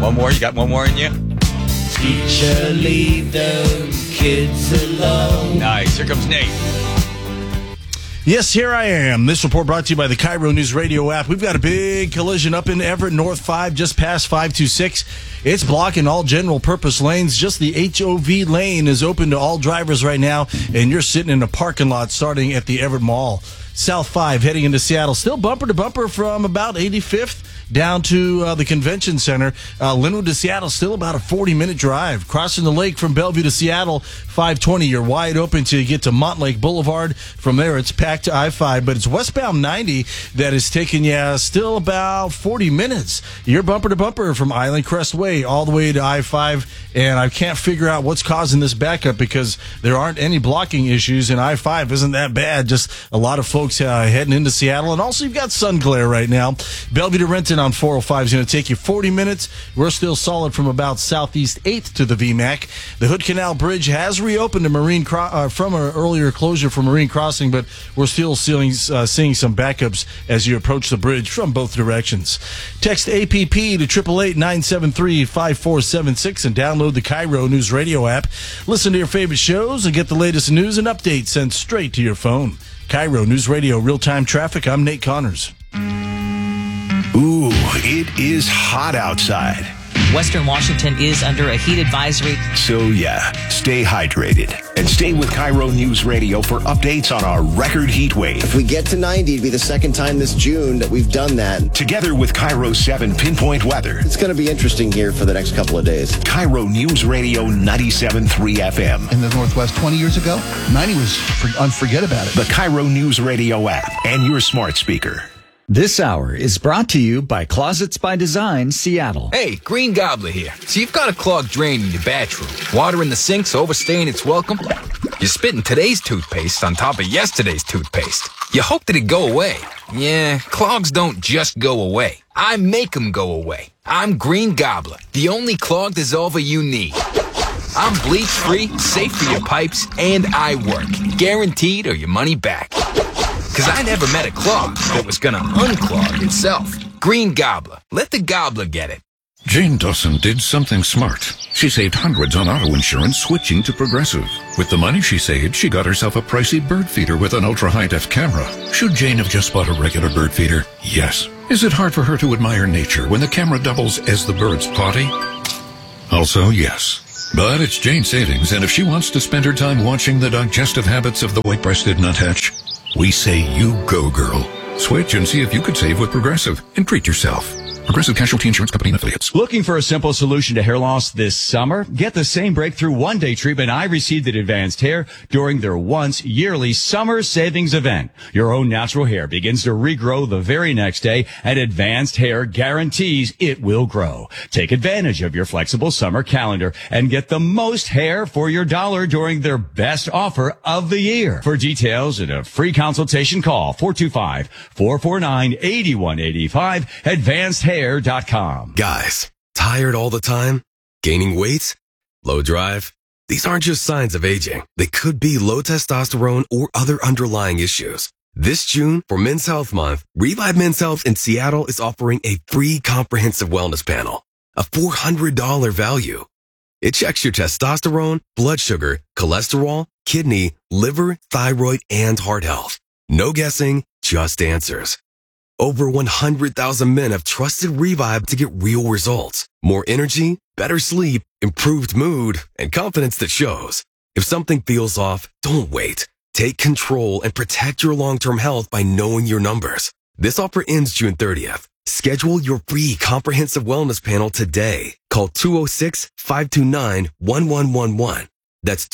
One more? You got one more in you? Teacher, leave those kids alone. Nice. Here comes Nate. Yes, here I am. This report brought to you by the Cairo News Radio app. We've got a big collision up in Everett North 5, just past 526. It's blocking all general purpose lanes. Just the HOV lane is open to all drivers right now, and you're sitting in a parking lot starting at the Everett Mall. South 5 heading into Seattle. Still bumper to bumper from about 85th down to the convention center. Linwood to Seattle, still about a 40-minute drive. Crossing the lake from Bellevue to Seattle, 520. You're wide open till you get to Montlake Boulevard. From there, it's packed to I-5, but it's westbound 90 that is taking you still about 40 minutes. You're bumper to bumper from Island Crest Way all the way to I-5, and I can't figure out what's causing this backup because there aren't any blocking issues, and I-5 isn't that bad. Just a lot of folks heading into Seattle, and also you've got sun glare right now. Bellevue to Renton on 405 is going to take you 40 minutes. We're still solid from about Southeast 8th to the VMAC. The Hood Canal Bridge has reopened to from an earlier closure for Marine Crossing, but we're still seeing some backups as you approach the bridge from both directions. Text APP to 888-973-5476 and download the Cairo News Radio app. Listen to your favorite shows and get the latest news and updates sent straight to your phone. Cairo News Radio, real-time traffic. I'm Nate Connors. Ooh, it is hot outside. Western Washington is under a heat advisory. So yeah, stay hydrated and stay with Cairo News Radio for updates on our record heat wave. If we get to 90, it'll be the second time this June that we've done that. Together with Cairo 7 Pinpoint Weather. It's going to be interesting here for the next couple of days. Cairo News Radio 97.3 FM. In the Northwest 20 years ago, 90 was unforget about it. The Cairo News Radio app and your smart speaker. This hour is brought to you by Closets by Design, Seattle. Hey, Green Gobbler here. So you've got a clogged drain in your bathroom. Water in the sink's overstaying its welcome. You're spitting today's toothpaste on top of yesterday's toothpaste. You hope that it go away. Yeah, clogs don't just go away. I make them go away. I'm Green Gobbler, the only clog dissolver you need. I'm bleach-free, safe for your pipes, and I work. Guaranteed or your money back. Because I never met a clog that was going to unclog itself. Green Gobbler. Let the gobbler get it. Jane Dawson did something smart. She saved hundreds on auto insurance switching to Progressive. With the money she saved, she got herself a pricey bird feeder with an ultra-high-def camera. Should Jane have just bought a regular bird feeder? Yes. Is it hard for her to admire nature when the camera doubles as the bird's potty? Also, yes. But it's Jane's savings, and if she wants to spend her time watching the digestive habits of the white-breasted nuthatch, we say you go, girl. Switch and see if you could save with Progressive and treat yourself. Progressive Casualty Insurance Company and Affiliates. Looking for a simple solution to hair loss this summer? Get the same breakthrough one-day treatment I received at Advanced Hair during their once-yearly summer savings event. Your own natural hair begins to regrow the very next day, and Advanced Hair guarantees it will grow. Take advantage of your flexible summer calendar and get the most hair for your dollar during their best offer of the year. For details and a free consultation, call 425-449-8185, advancedhair.com. Guys, tired all the time? Gaining weight? Low drive? These aren't just signs of aging. They could be low testosterone or other underlying issues. This June, for Men's Health Month, Revive Men's Health in Seattle is offering a free comprehensive wellness panel, a $400 value. It checks your testosterone, blood sugar, cholesterol, kidney, liver, thyroid, and heart health. No guessing, just answers. Over 100,000 men have trusted Revive to get real results. More energy, better sleep, improved mood, and confidence that shows. If something feels off, don't wait. Take control and protect your long-term health by knowing your numbers. This offer ends June 30th. Schedule your free comprehensive wellness panel today. Call 206-529-1111. That's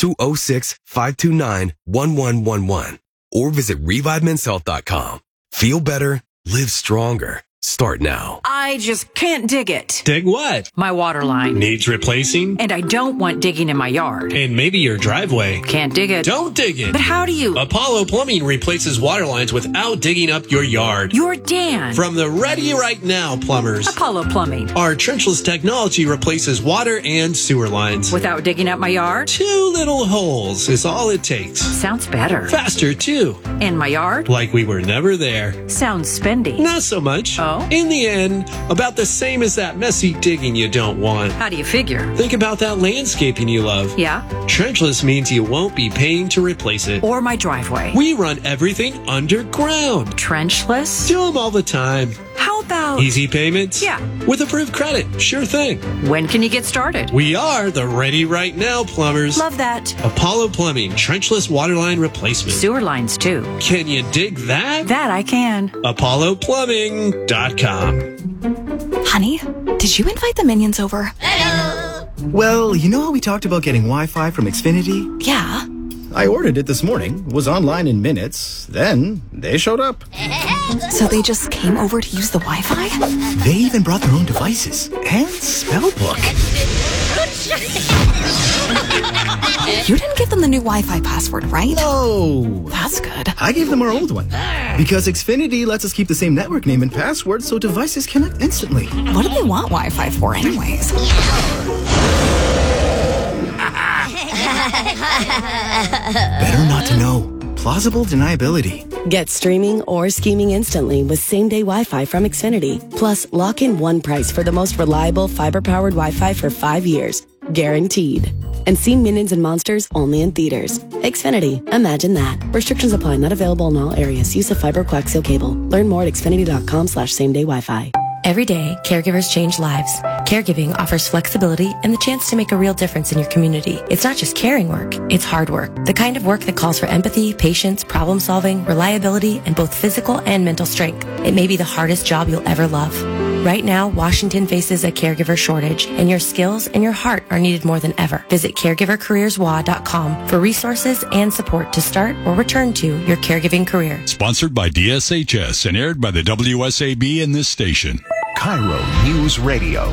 206-529-1111. Or visit ReviveMen'sHealth.com. Feel better. Live stronger. Start now. I just can't dig it. Dig what? My water line. Needs replacing? And I don't want digging in my yard. And maybe your driveway. Can't dig it. Don't dig it. But how do you? Apollo Plumbing replaces water lines without digging up your yard. You're Dan. From the Ready Right Now plumbers. Apollo Plumbing. Our trenchless technology replaces water and sewer lines. Without digging up my yard? 2 little holes is all it takes. Sounds better. Faster, too. In my yard? Like we were never there. Sounds spendy. Not so much. Oh? So? In the end, about the same as that messy digging you don't want. How do you figure? Think about that landscaping you love. Yeah? Trenchless means you won't be paying to replace it. Or my driveway. We run everything underground. Trenchless? Do them all the time. How about... Easy payments? Yeah. With approved credit. Sure thing. When can you get started? We are the Ready Right Now plumbers. Love that. Apollo Plumbing, trenchless waterline replacement. Sewer lines, too. Can you dig that? That I can. ApolloPlumbing.com. Honey, did you invite the minions over? Well, you know how we talked about getting Wi-Fi from Xfinity? Yeah. I ordered it this morning, was online in minutes, then they showed up. So they just came over to use the Wi-Fi? They even brought their own devices and spellbook. You didn't give them the new Wi-Fi password, right? No. That's good. I gave them our old one. Because Xfinity lets us keep the same network name and password so devices connect instantly. What do they want Wi-Fi for anyways? Better not to know. Plausible deniability. Get streaming or scheming instantly with same-day Wi-Fi from Xfinity. Plus, lock in one price for the most reliable fiber-powered Wi-Fi for 5 years. Guaranteed. And see Minions and Monsters only in theaters. Xfinity. Imagine that. Restrictions apply. Not available in all areas. Use of fiber coaxial cable. Learn more at xfinity.com/same-day Wi-Fi. Every day, caregivers change lives. Caregiving offers flexibility and the chance to make a real difference in your community. It's not just caring work, it's hard work. The kind of work that calls for empathy, patience, problem solving, reliability, and both physical and mental strength. It may be the hardest job you'll ever love. Right now, Washington faces a caregiver shortage, and your skills and your heart are needed more than ever. Visit caregivercareerswa.com for resources and support to start or return to your caregiving career. Sponsored by DSHS and aired by the WSAB in this station. Cairo News Radio,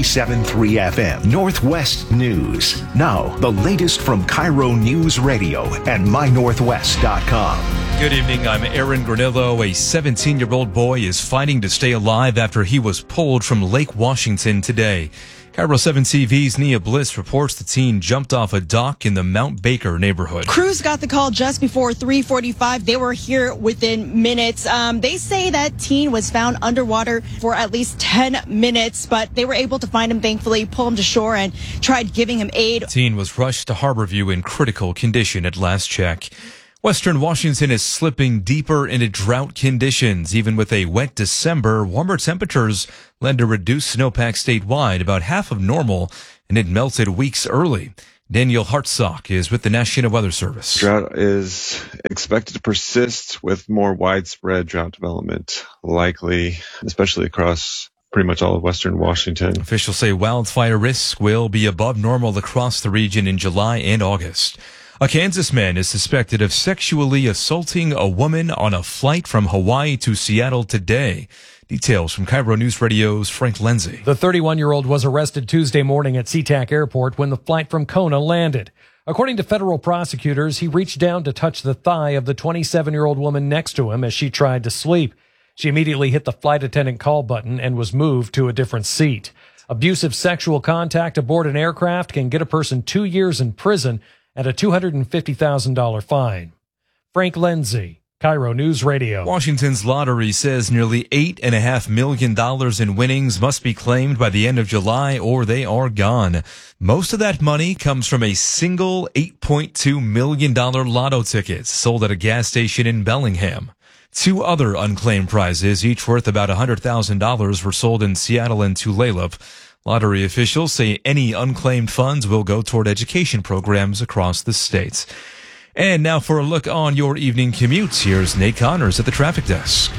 97.3 FM, Northwest News. Now, the latest from Cairo News Radio and mynorthwest.com. Good evening, I'm Aaron Granillo. A 17-year-old boy is fighting to stay alive after he was pulled from Lake Washington today. Cairo 7 TV's Nia Bliss reports the teen jumped off a dock in the Mount Baker neighborhood. Crews got the call just before 3:45. They were here within minutes. They say that teen was found underwater for at least 10 minutes, but they were able to find him, thankfully, pull him to shore and tried giving him aid. The teen was rushed to Harborview in critical condition at last check. Western Washington is slipping deeper into drought conditions. Even with a wet December, warmer temperatures led to reduced snowpack statewide, about half of normal, and it melted weeks early. Daniel Hartsock is with the National Weather Service. Drought is expected to persist with more widespread drought development likely, especially across pretty much all of Western Washington. Officials say wildfire risk will be above normal across the region in July and August. A Kansas man is suspected of sexually assaulting a woman on a flight from Hawaii to Seattle today. Details from Cairo News Radio's Frank Lindsay. The 31-year-old was arrested Tuesday morning at SeaTac Airport when the flight from Kona landed. According to federal prosecutors, he reached down to touch the thigh of the 27-year-old woman next to him as she tried to sleep. She immediately hit the flight attendant call button and was moved to a different seat. Abusive sexual contact aboard an aircraft can get a person 2 years in prison and a $250,000 fine. Frank Lindsay, Cairo News Radio. Washington's lottery says nearly $8.5 million in winnings must be claimed by the end of July or they are gone. Most of that money comes from a single $8.2 million lotto ticket sold at a gas station in Bellingham. Two other unclaimed prizes, each worth about $100,000, were sold in Seattle and Tulalip. Lottery officials say any unclaimed funds will go toward education programs across the state. And now for a look on your evening commutes, here's Nate Connors at the traffic desk.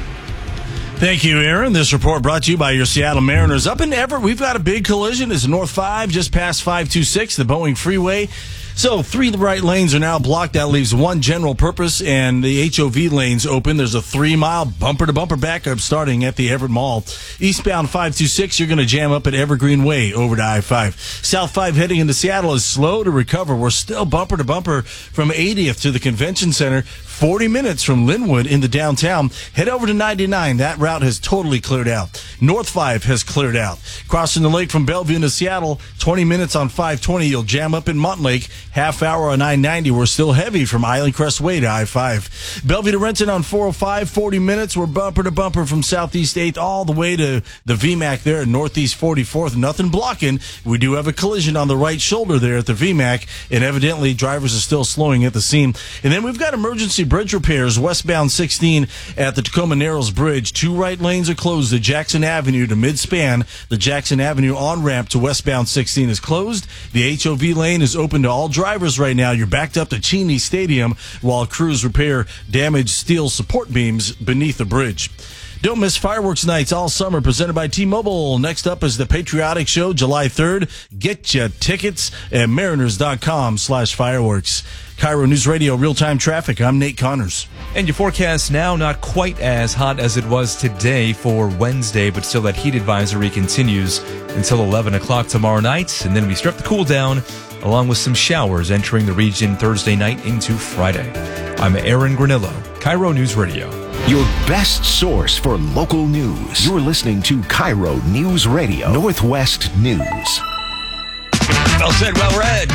Thank you, Aaron. This report brought to you by your Seattle Mariners. Up in Everett, we've got a big collision. It's North 5, just past 526, the Boeing Freeway. So 3 right lanes are now blocked. That leaves 1 general purpose, and the HOV lanes open. There's a 3-mile bumper-to-bumper backup starting at the Everett Mall. Eastbound 526, you're going to jam up at Evergreen Way over to I-5. South 5 heading into Seattle is slow to recover. We're still bumper-to-bumper from 80th to the Convention Center. 40 minutes from Linwood into downtown. Head over to 99. That route has totally cleared out. North 5 has cleared out. Crossing the lake from Bellevue into Seattle, 20 minutes on 520. You'll jam up in Montlake. half hour on I-90. We're still heavy from Island Crest Way to I-5. Bellevue to Renton on 405, 40 minutes. We're bumper to bumper from Southeast 8th all the way to the VMAC there at Northeast 44th. Nothing blocking. We do have a collision on the right shoulder there at the VMAC, and evidently drivers are still slowing at the scene. And then we've got emergency bridge repairs westbound 16 at the Tacoma Narrows Bridge. 2 right lanes are closed at Jackson Avenue to mid-span. The Jackson Avenue on-ramp to westbound 16 is closed. The HOV lane is open to all drivers right now. You're backed up to Cheney Stadium while crews repair damaged steel support beams beneath the bridge. Don't miss fireworks nights all summer presented by T-Mobile. Next up is the Patriotic Show, July 3rd. Get your tickets at mariners.com/fireworks. Cairo News Radio, real-time traffic. I'm Nate Connors. And your forecast now, not quite as hot as it was today for Wednesday, but still that heat advisory continues until 11 o'clock tomorrow night. And then we start the cool down, along with some showers entering the region Thursday night into Friday. I'm Aaron Granillo, Cairo News Radio. Your best source for local news. You're listening to Cairo News Radio, Northwest News. Well said, well read.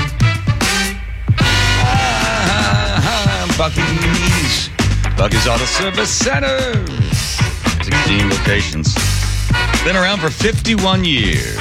Bucky's Auto Service Center. 16 locations. Been around for 51 years.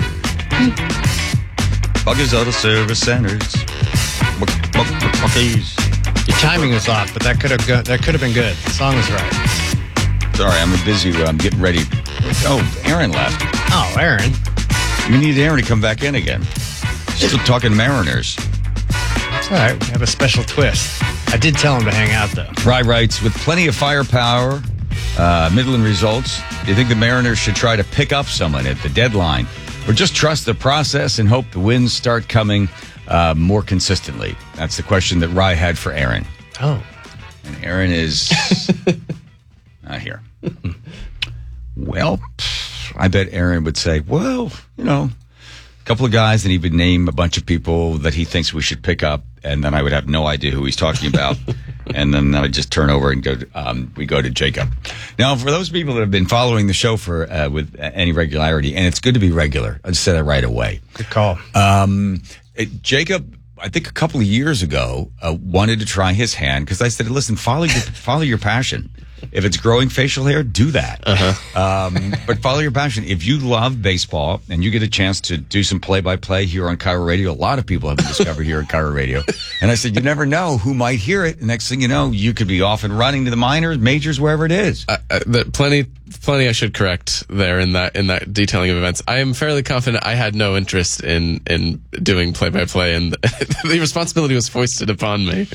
Bucky's Auto Service Centers. Bucky's. Your timing was off, but that could have been good. The song was right. Sorry, I'm busy. I'm getting ready. Oh, Aaron left. Oh, Aaron. We need Aaron to come back in again. Still talking Mariners. It's all right. We have a special twist. I did tell him to hang out, though. Rye writes, with plenty of firepower, Midland results, do you think the Mariners should try to pick up someone at the deadline or just trust the process and hope the wins start coming more consistently? That's the question that Rye had for Aaron. Oh. And Aaron is not here. Well, I bet Aaron would say, well, you know, a couple of guys, and he would name a bunch of people that he thinks we should pick up, and then I would have no idea who he's talking about. And then I would just turn over and go to Jacob. Now, for those people that have been following the show for with any regularity, and it's good to be regular, I'll just say that right away. Good call. Jacob, I think a couple of years ago, wanted to try his hand because I said, listen, follow your passion. If it's growing facial hair, do that. But follow your passion. If you love baseball and you get a chance to do some play-by-play here on Cairo Radio, a lot of people have been discovered here on Cairo Radio. And I said, you never know who might hear it. The next thing you know, you could be off and running to the minors, majors, wherever it is. Plenty I should correct there in that detailing of events. I am fairly confident I had no interest in doing play-by-play, and the responsibility was foisted upon me.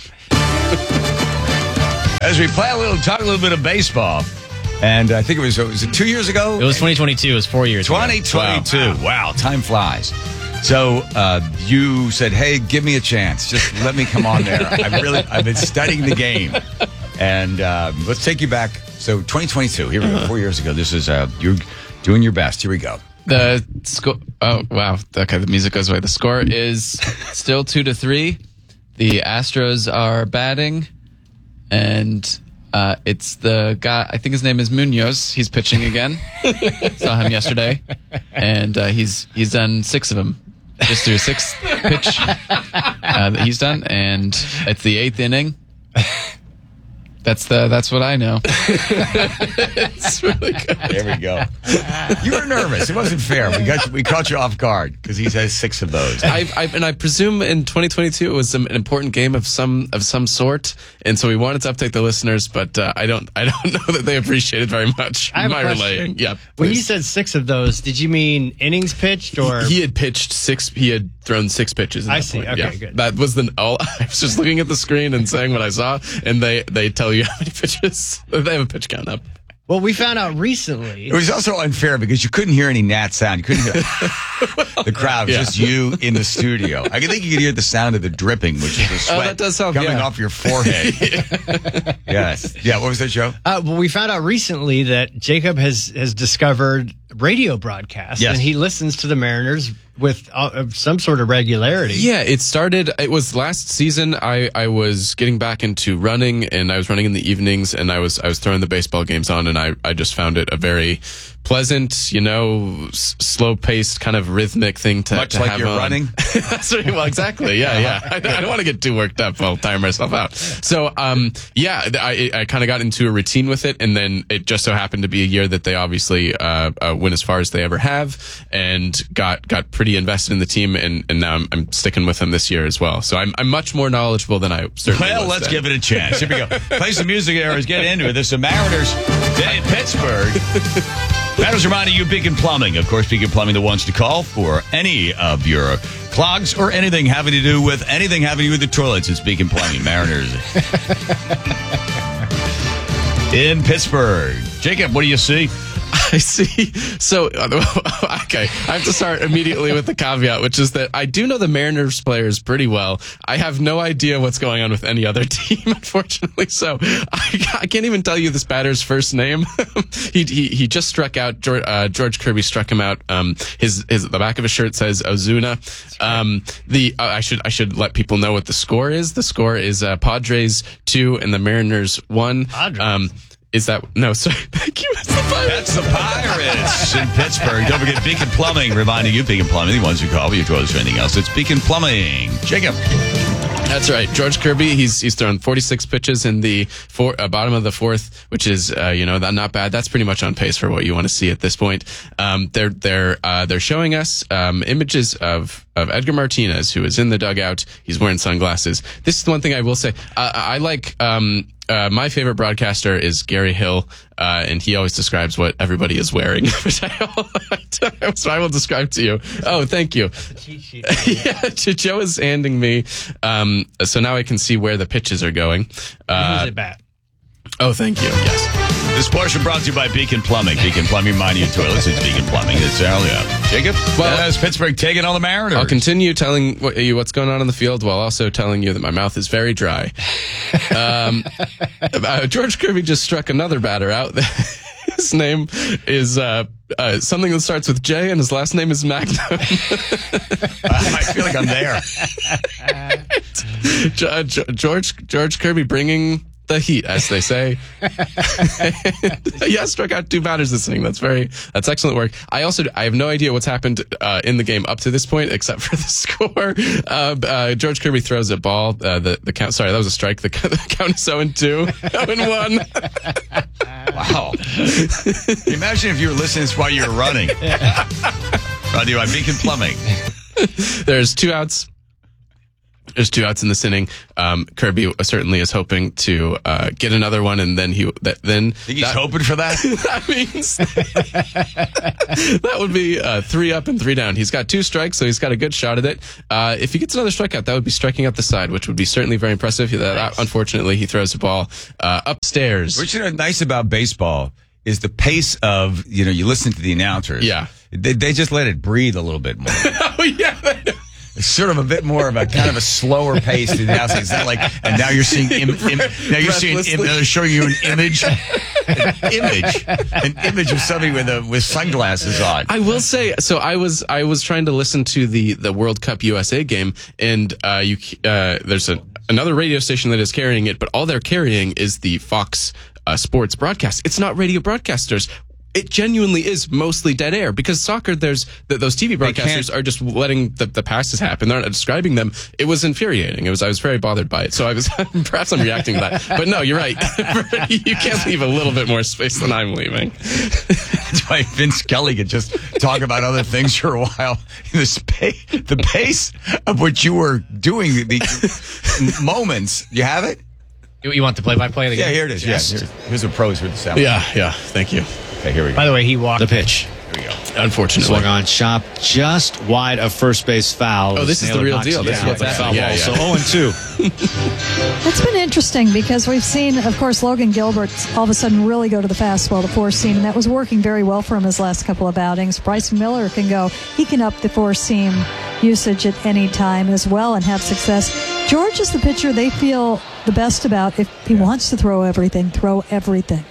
As we talk a little bit of baseball, and I think was it 2 years ago? It was 2022. It was 4 years 2022. ago. Wow, time flies. So you said, hey, give me a chance. Just let me come on there. I've been studying the game. And let's take you back. So 2022, here we go, 4 years ago. This is, you're doing your best. Here we go. The score, oh, wow. Okay, the music goes away. The score is still 2-3. The Astros are batting. And it's the guy, I think his name is Munoz. He's pitching again. Saw him yesterday. And he's done 6 of them. Just through a 6th pitch that he's done. And it's the 8th inning. That's what I know. It's really good. There we go. You were nervous. It wasn't fair. We caught you off guard because he has 6 of those. I presume in 2022 it was an important game of some sort, and so we wanted to update the listeners, but I don't know that they appreciated very much my relaying. Yeah. When you said 6 of those, did you mean innings pitched or he had pitched 6? He had thrown 6 pitches. I see. Point. Okay, yeah. good. That was I was just looking at the screen and saying what I saw, and they tell you how many pitches. They have a pitch count up. Well, we found out recently. It was also unfair because you couldn't hear any gnat sound. You couldn't hear the crowd, just you in the studio. I think you could hear the sound of the dripping, which is the sweat that does help, coming off your forehead. Yes. Yeah, what was that show? Well, we found out recently that Jacob has discovered radio broadcasts, and he listens to the Mariners with some sort of regularity. Yeah, it was last season. I was getting back into running, and I was running in the evenings, and I was throwing the baseball games on, and I just found it a very pleasant, slow-paced, kind of rhythmic thing to Much to like have you're on. running? Well, exactly. Yeah. I don't want to get too worked up. I'll tire myself out. So, I kind of got into a routine with it, and then it just so happened to be a year that they obviously went as far as they ever have, and got pretty invested in the team, and now I'm sticking with them this year as well. So I'm much more knowledgeable than I certainly was let's then. give it a chance. Here we go. Play some music here. Let's get into it. This is the Mariners Day in Pittsburgh. Mariners reminding you, Beacon Plumbing. Of course, Beacon Plumbing, the ones to call for any of your clogs or anything having to do with the toilets. It's Beacon Plumbing. Mariners in Pittsburgh. Jacob, what do you see? I see. So, okay, I have to start immediately with the caveat, which is that I do know the Mariners players pretty well. I have no idea what's going on with any other team, unfortunately. So I can't even tell you this batter's first name. He just struck out. George Kirby struck him out. The back of his shirt says Ozuna. I should let people know what the score is. The score is Padres 2 and the Mariners 1. Is that no? Sorry, thank you. It's the Pirates. That's the Pirates in Pittsburgh. Don't forget Beacon Plumbing, reminding you, Beacon Plumbing, the ones who call you toilets or anything else. It's Beacon Plumbing. Jacob. That's right. George Kirby, he's thrown 46 pitches in the bottom of the fourth, which is not bad. That's pretty much on pace for what you want to see at this point. They're showing us images of Edgar Martinez, who is in the dugout. He's wearing sunglasses. This is the one thing I will say. I like. My favorite broadcaster is Gary Hill, and he always describes what everybody is wearing, which so I will describe to you. Oh, thank you. Yeah, Joe is handing me, so now I can see where the pitches are going. Who's it bat? Oh, thank you. Yes. This portion brought to you by Beacon Plumbing. Beacon Plumbing, reminding you toilets. It's Beacon Plumbing. It's Jacob, that's Pittsburgh taking all the Mariners. I'll continue telling you what's going on in the field while also telling you that my mouth is very dry. George Kirby just struck another batter out. His name is something that starts with J, and his last name is Magnum. I feel like I'm there. George Kirby bringing the heat, as they say. Struck out 2 batters this inning. That's excellent work. I have no idea what's happened in the game up to this point, except for the score. George Kirby throws a ball. The count. Sorry, that was a strike. The count is 0-2, 0-1. Wow. Imagine if you were listening to this while you were running. Brought to you by Beacon Plumbing. There's 2 outs. There's 2 outs in this inning. Kirby certainly is hoping to get another one, and then think he's hoping for that. That means that would be 3 up and 3 down. He's got 2 strikes, so he's got a good shot at it. If he gets another strikeout, that would be striking out the side, which would be certainly very impressive. Unfortunately, he throws the ball upstairs. What's nice about baseball is the pace of you listen to the announcers. Yeah, they just let it breathe a little bit more. Oh yeah. It's sort of a bit more of a kind of a slower pace to the announcing. It's not like, and now you're seeing they're showing you an image of somebody with sunglasses on. I will say, so I was trying to listen to the World Cup USA game, and there's another radio station that is carrying it, but all they're carrying is the Fox Sports broadcast. It's not radio broadcasters. It genuinely is mostly dead air, because soccer, there's those TV broadcasters are just letting the passes happen. They're not describing them. It was infuriating. I was very bothered by it. So perhaps I'm reacting to that. But no, you're right. You can't leave a little bit more space than I'm leaving. That's why Vince Kelly could just talk about other things for a while. The pace of what you were doing, the moments. You have it? You want the play-by-play again? Yeah, here it is. Yes. Here's a pros with the sound. Yeah. Thank you. Okay, here we go. By the way, he walked the pitch. Here we go. Unfortunately. Swung on, chop just wide of first base foul. Oh, this is the real deal. This is what's foul ball. So 0-2. It's been interesting because we've seen, of course, Logan Gilbert all of a sudden really go to the fastball, the four seam, and that was working very well for him his last couple of outings. Bryson Miller he can up the four seam usage at any time as well and have success. George is the pitcher they feel the best about if he wants to throw everything.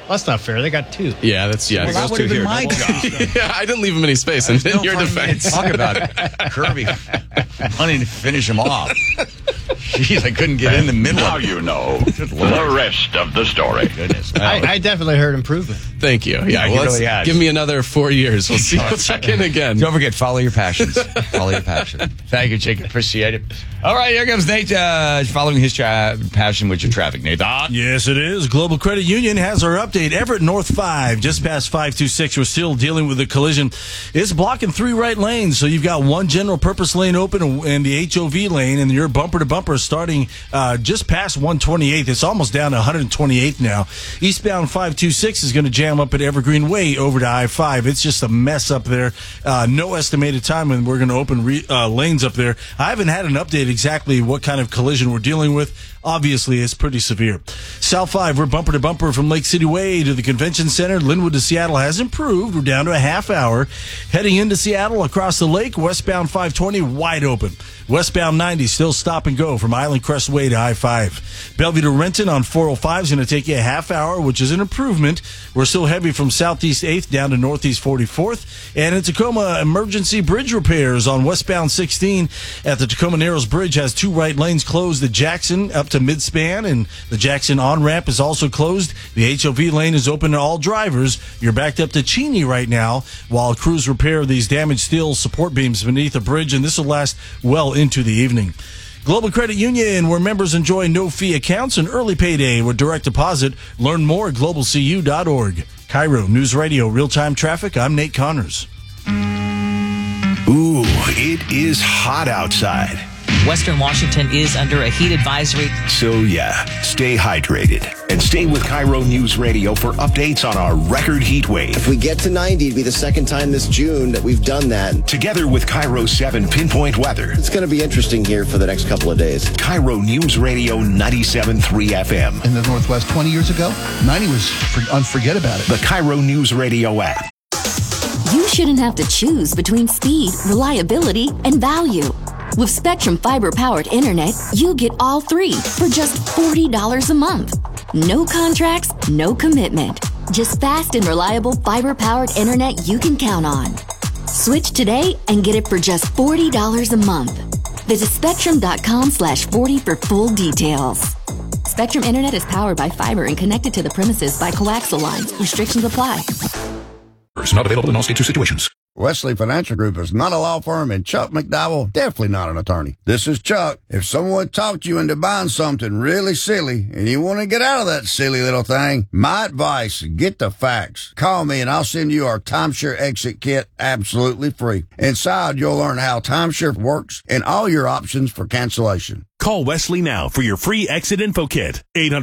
That's not fair. They got 2. Yeah, that's Well, that would have been my job. Yeah, I didn't leave him any space in your defense. Talk about Kirby wanting to finish him off. Jeez, I couldn't get in the middle. Now you know the rest of the story. Goodness. I definitely heard improvement. Thank you. Yeah, he well, really has. give me another 4 years. We'll see. We'll check in again. Don't forget, follow your passions. Follow your passion. Thank you, Jake. Appreciate it. All right, here comes Nate following his passion with your traffic. Nate. Yes, it is. Global Credit Union has our update. Everett North 5, just past 526. We're still dealing with the collision. It's blocking 3 right lanes, so you've got 1 general purpose lane open and the HOV lane, and you're bumper to bumper starting just past 128th. It's almost down to 128th now. Eastbound 526 is going to jam up at Evergreen Way over to I-5. It's just a mess up there. No estimated time when we're going to open lanes up there. I haven't had an update exactly what kind of collision we're dealing with. Obviously, it's pretty severe. South 5, we're bumper to bumper from Lake City Way to the Convention Center. Linwood to Seattle has improved. We're down to a half hour. Heading into Seattle across the lake, westbound 520 wide open. Westbound 90 still stop and go from Island Crest Way to I-5. Bellevue to Renton on 405 is going to take you a half hour, which is an improvement. We're still heavy from Southeast 8th down to Northeast 44th. And in Tacoma, emergency bridge repairs on westbound 16 at the Tacoma Narrows Bridge has 2 right lanes closed at Jackson up to Midspan, and the Jackson on-ramp is also closed. The HOV lane is open to all drivers. You're backed up to Cheney right now while crews repair these damaged steel support beams beneath the bridge, and this will last well into the evening. Global Credit Union, where members enjoy no-fee accounts and early payday with direct deposit. Learn more at globalcu.org. Cairo News Radio, real-time traffic. I'm Nate Connors. Ooh, it is hot outside. Western Washington is under a heat advisory. So yeah, stay hydrated and stay with Cairo News Radio for updates on our record heat wave. If we get to 90, it'd be the second time this June that we've done that. Together with Cairo 7 Pinpoint Weather. It's going to be interesting here for the next couple of days. Cairo News Radio 97.3 FM. In the Northwest 20 years ago, 90 was unforget about it. The Cairo News Radio app. You shouldn't have to choose between speed, reliability, and value. With Spectrum fiber-powered internet, you get all 3 for just $40 a month. No contracts, no commitment. Just fast and reliable fiber-powered internet you can count on. Switch today and get it for just $40 a month. Visit spectrum.com/40 for full details. Spectrum Internet is powered by fiber and connected to the premises by coaxial lines. Restrictions apply. Not available in all states or situations. Wesley Financial Group is not a law firm, and Chuck McDowell definitely not an attorney. This is Chuck. If someone talked you into buying something really silly and you want to get out of that silly little thing, my advice, get the facts. Call me and I'll send you our timeshare exit kit absolutely free. Inside, you'll learn how timeshare works and all your options for cancellation. Call Wesley now for your free exit info kit.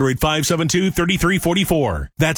800-572-3344. That's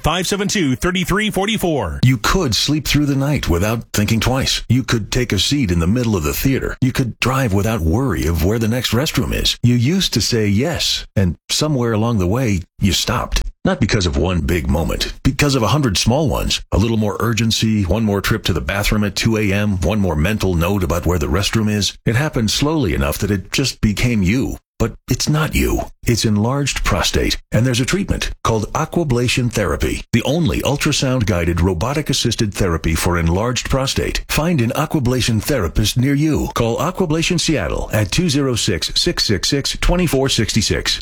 800-572-3344. You could sleep through the night without thinking twice. You could take a seat in the middle of the theater. You could drive without worry of where the next restroom is. You used to say yes, and somewhere along the way, you stopped. Not because of one big moment, because of 100 small ones. A little more urgency, one more trip to the bathroom at 2 a.m., one more mental note about where the restroom is. It happened slowly enough that it just became you. But it's not you. It's enlarged prostate. And there's a treatment called aquablation therapy, the only ultrasound-guided robotic-assisted therapy for enlarged prostate. Find an aquablation therapist near you. Call Aquablation Seattle at 206-666-2466.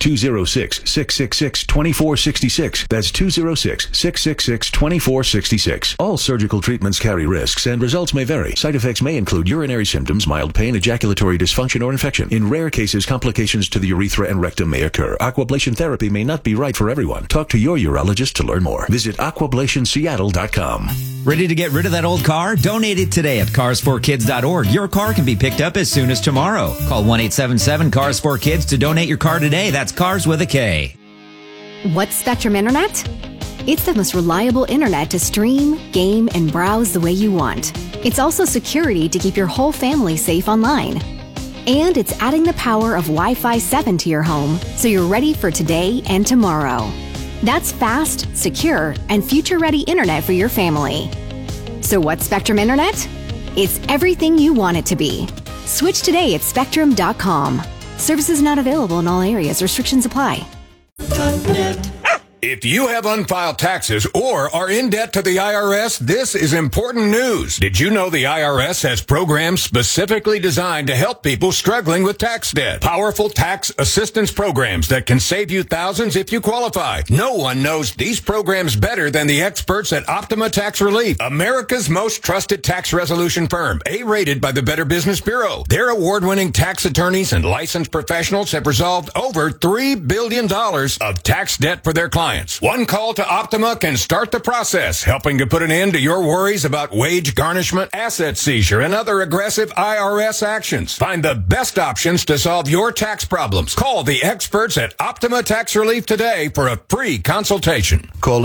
206-666-2466. That's 206-666-2466. All surgical treatments carry risks and results may vary. Side effects may include urinary symptoms, mild pain, ejaculatory dysfunction, or infection. In rare cases, complications to the urethra and rectum may occur. Aquablation therapy may not be right for everyone. Talk to your urologist to learn more. Visit aquablationseattle.com. Ready to get rid of that old car? Donate it today at carsforkids.org. Your car can be picked up as soon as tomorrow. Call 1-877-CARS4KIDS to donate your car today. That's Cars with a K. What's Spectrum Internet? It's the most reliable internet to stream, game, and browse the way you want. It's also security to keep your whole family safe online. And it's adding the power of Wi-Fi 7 to your home so you're ready for today and tomorrow. That's fast, secure, and future-ready internet for your family. So what's Spectrum Internet? It's everything you want it to be. Switch today at spectrum.com. Services not available in all areas. Restrictions apply. If you have unfiled taxes or are in debt to the IRS, this is important news. Did you know the IRS has programs specifically designed to help people struggling with tax debt? Powerful tax assistance programs that can save you thousands if you qualify. No one knows these programs better than the experts at Optima Tax Relief, America's most trusted tax resolution firm, A-rated by the Better Business Bureau. Their award-winning tax attorneys and licensed professionals have resolved over $3 billion of tax debt for their clients. One call to Optima can start the process, helping to put an end to your worries about wage garnishment, asset seizure, and other aggressive IRS actions. Find the best options to solve your tax problems. Call the experts at Optima Tax Relief today for a free consultation. Call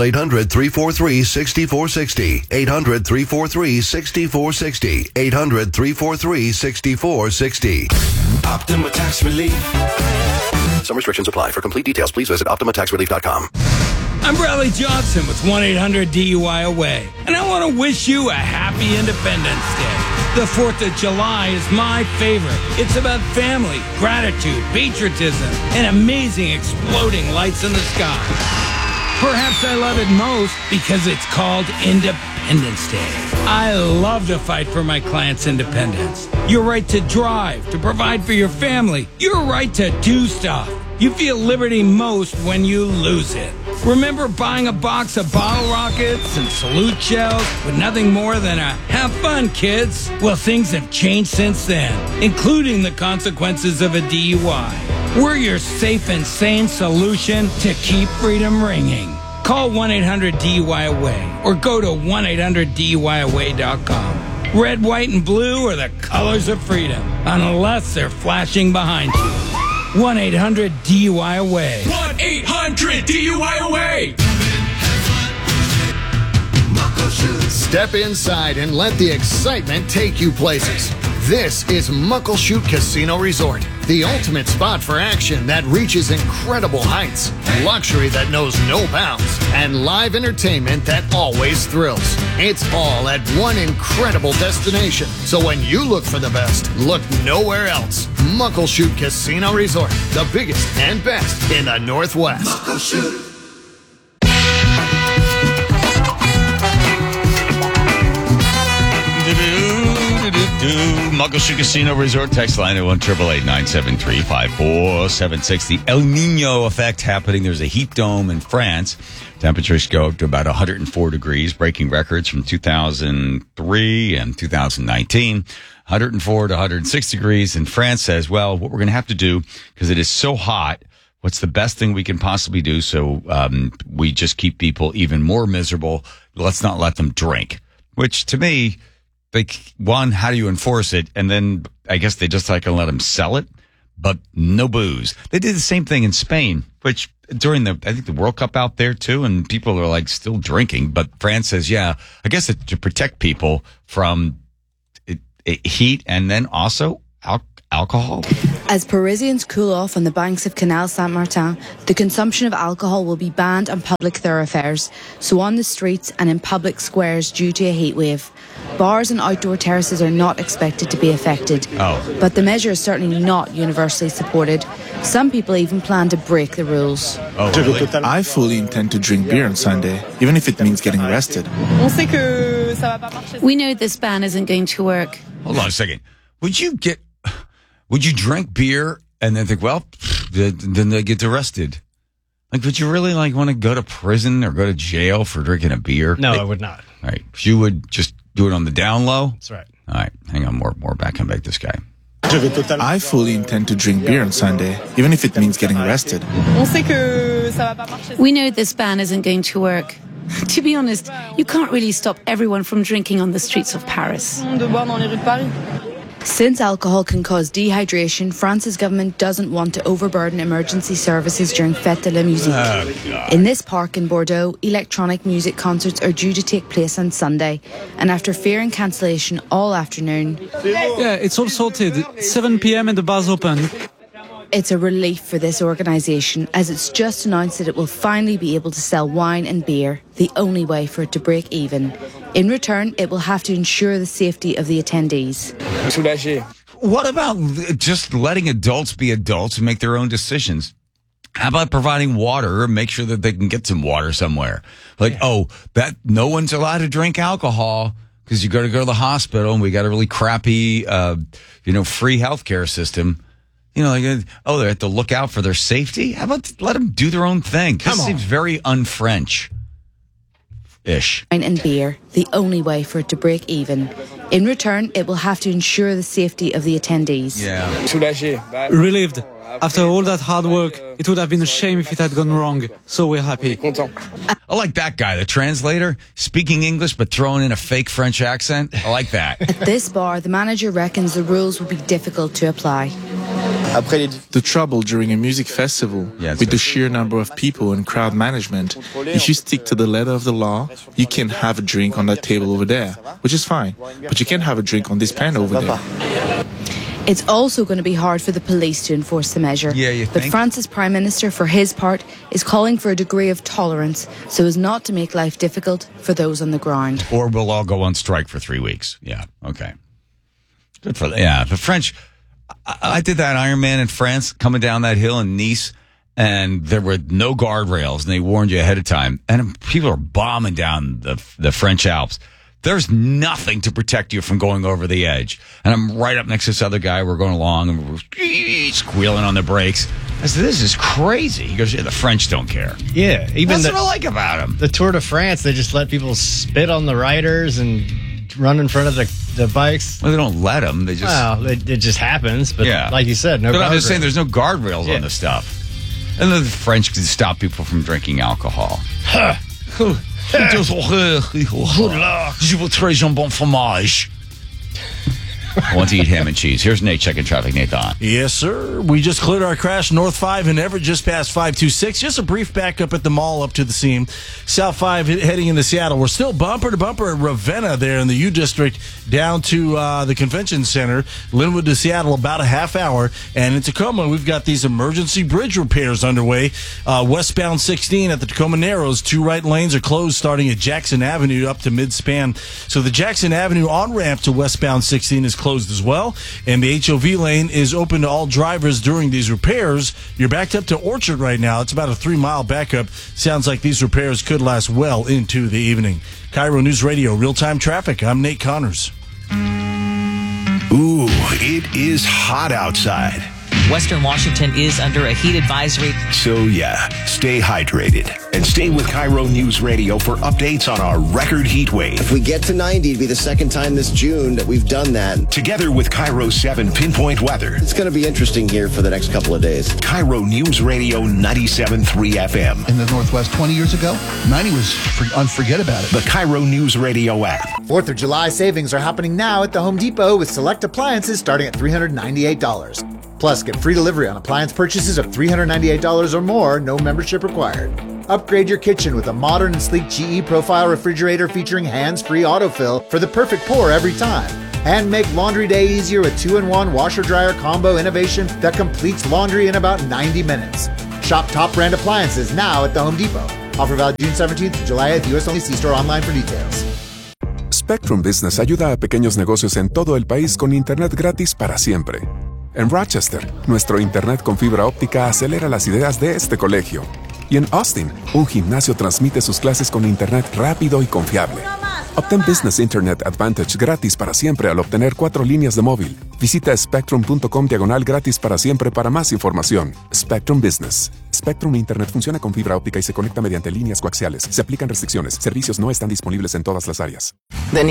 800-343-6460. 800-343-6460. 800-343-6460. Optima Tax Relief. Some restrictions apply. For complete details, please visit OptimaTaxRelief.com. I'm Bradley Johnson with 1-800-DUI-AWAY, and I want to wish you a happy Independence Day. The 4th of July is my favorite. It's about family, gratitude, patriotism, and amazing exploding lights in the sky. Perhaps I love it most because it's called Independence Day. I love to fight for my clients' independence. Your right to drive, to provide for your family. Your right to do stuff. You feel liberty most when you lose it. Remember buying a box of bottle rockets and salute shells with nothing more than a "have fun, kids"? Well, things have changed since then, including the consequences of a DUI. We're your safe and sane solution to keep freedom ringing. Call 1-800-DUI-AWAY or go to 1-800-DUI-AWAY.com. Red, white, and blue are the colors of freedom, unless they're flashing behind you. 1-800-DUI-AWAY. 1-800-DUI-AWAY. Step inside and let the excitement take you places. This is Muckleshoot Casino Resort, the ultimate spot for action that reaches incredible heights, luxury that knows no bounds, and live entertainment that always thrills. It's all at one incredible destination. So when you look for the best, look nowhere else. Muckleshoot Casino Resort, the biggest and best in the Northwest. Muckleshoot. Muckleshoot Casino Resort text line at 1-888-973-5476. The El Nino effect happening. There's a heat dome in France. Temperatures go up to about 104 degrees, breaking records from 2003 and 2019. 104 to 106 degrees. And France says, well, what we're going to have to do, because it is so hot, what's the best thing we can possibly do so we just keep people even more miserable? Let's not let them drink. Which, to me, like, one, how do you enforce it? And then I guess they just like to let them sell it, but no booze. They did the same thing in Spain, which during I think the World Cup out there too, and people are like still drinking. But France says, yeah, I guess it's to protect people from heat and then also alcohol. As Parisians cool off on the banks of Canal Saint-Martin, the consumption of alcohol will be banned on public thoroughfares, so on the streets and in public squares due to a heat wave. Bars and outdoor terraces are not expected to be affected. But the measure is certainly not universally supported. Some people even plan to break the rules. Really? I fully intend to drink beer on Sunday, even if it means getting arrested. We know this ban isn't going to work. Hold on a second. Would you drink beer and then think, well, then they get arrested? Like, would you really want to go to prison or go to jail for drinking a beer? No, I would not. All right. You would just do it on the down low? That's right. All right. Hang on. More back. Come back this guy. I fully intend to drink beer on Sunday, even if it means getting arrested. We know this ban isn't going to work. To be honest, you can't really stop everyone from drinking on the streets of Paris. Since alcohol can cause dehydration, France's government doesn't want to overburden emergency services during Fête de la Musique. In this park in Bordeaux, electronic music concerts are due to take place on Sunday, and after fearing cancellation all afternoon... Yeah, it's all sorted. 7 p.m. and the bar's open. It's a relief for this organisation, as it's just announced that it will finally be able to sell wine and beer, the only way for it to break even. In return, it will have to ensure the safety of the attendees. What about just letting adults be adults and make their own decisions? How about providing water or make sure that they can get some water somewhere? Like, that no one's allowed to drink alcohol because you got to go to the hospital and we got a really crappy, free healthcare system. They have to look out for their safety. How about let them do their own thing? This seems very un-French. Ish. And beer, the only way for it to break even. In return, it will have to ensure the safety of the attendees. Yeah. Relieved. After all that hard work, it would have been a shame if it had gone wrong. So we're happy. I like that guy, the translator, speaking English but throwing in a fake French accent. I like that. At this bar, the manager reckons the rules will be difficult to apply. The trouble during a music festival, with the sheer number of people and crowd management, if you stick to the letter of the law, you can have a drink on that table over there, which is fine, but you can't have a drink on this pen over there. It's also going to be hard for the police to enforce the measure. Yeah, you think? But France's Prime Minister, for his part, is calling for a degree of tolerance so as not to make life difficult for those on the ground. Or we'll all go on strike for 3 weeks. Yeah, okay. Good for that. Yeah, the French... I did that Ironman in France, coming down that hill in Nice, and there were no guardrails, and they warned you ahead of time. And people are bombing down the French Alps. There's nothing to protect you from going over the edge. And I'm right up next to this other guy. We're going along, and we're squealing on the brakes. I said, this is crazy. He goes, the French don't care. Yeah. That's what I like about them. The Tour de France, they just let people spit on the riders and run in front of the bikes. Well, they don't let them. They just... Well, it just happens. But like you said, no guardrails. But I'm just saying there's no guardrails on this stuff. And the French can stop people from drinking alcohol. Je voudrais jambon fromage. I want to eat ham and cheese. Here's Nate checking traffic. Nate on. Yes, sir. We just cleared our crash north 5 in Everett just past 526. Just a brief backup at the mall up to the seam. South 5 heading into Seattle. We're still bumper to bumper at Ravenna there in the U District down to the convention center. Linwood to Seattle about a half hour. And in Tacoma, we've got these emergency bridge repairs underway. Westbound 16 at the Tacoma Narrows. 2 right lanes are closed starting at Jackson Avenue up to mid-span. So the Jackson Avenue on-ramp to westbound 16 is closed as well, and the HOV lane is open to all drivers during these repairs. You're backed up to Orchard right now. It's about a 3-mile backup. Sounds like these repairs could last well into the evening. Cairo News Radio, real-time traffic. I'm Nate Connors. Ooh, it is hot outside. Western Washington is under a heat advisory. So yeah, stay hydrated and stay with Cairo News Radio for updates on our record heat wave. If we get to 90, it'd be the second time this June that we've done that. Together with Cairo 7 Pinpoint Weather. It's going to be interesting here for the next couple of days. Cairo News Radio 97.3 FM. In the Northwest 20 years ago, 90 was unforget about it. The Cairo News Radio app. 4th of July savings are happening now at the Home Depot with select appliances starting at $398. Plus, get free delivery on appliance purchases of $398 or more, no membership required. Upgrade your kitchen with a modern and sleek GE Profile refrigerator featuring hands-free autofill for the perfect pour every time. And make laundry day easier with 2-in-1 washer-dryer combo innovation that completes laundry in about 90 minutes. Shop top brand appliances now at the Home Depot. Offer valid June 17th to July 8th, US only. See store online for details. Spectrum Business ayuda a pequeños negocios en todo el país con internet gratis para siempre. En Rochester, nuestro internet con fibra óptica acelera las ideas de este colegio. Y en Austin, un gimnasio transmite sus clases con internet rápido y confiable. Obtén Business Internet Advantage gratis para siempre al obtener 4 líneas de móvil. Visita spectrum.com/gratis para siempre para más información. Spectrum Business. Spectrum Internet funciona con fibra óptica y se conecta mediante líneas coaxiales. Se aplican restricciones. Servicios no están disponibles en todas las áreas.